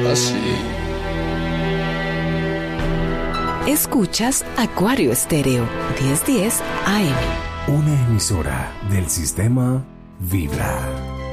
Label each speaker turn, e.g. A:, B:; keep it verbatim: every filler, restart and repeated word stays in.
A: ahora sí.
B: Escuchas Acuario Estéreo, diez diez A M.
C: Una emisora del sistema Vibra.